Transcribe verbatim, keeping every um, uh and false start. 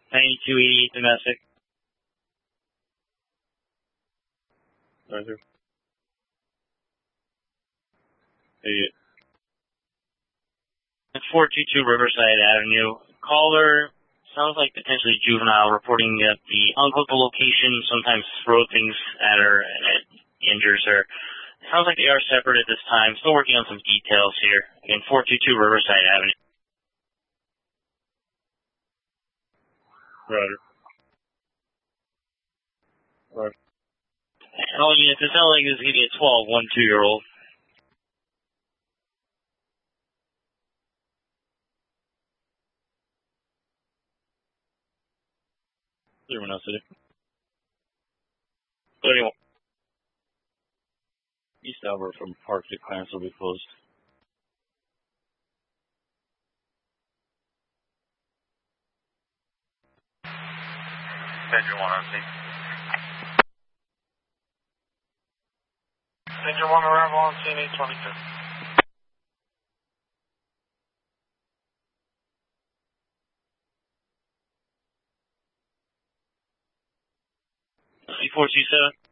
ninety-two eighty-eight domestic. Roger. Hey. four two two Riverside Avenue. Caller, sounds like potentially juvenile, reporting that the unclickable location sometimes throw things at her and injures her. Sounds like they are separate at this time. Still working on some details here. Again, four two two Riverside Avenue. Roger. Roger. All units, it sounds like this is going to be a twelve, one two-year-old. Everyone else did it. thirty-one. East Albert from Park to Clarence will be closed. Pedro one on scene. Pedro one arrival on scene eight twenty-two. four two seven.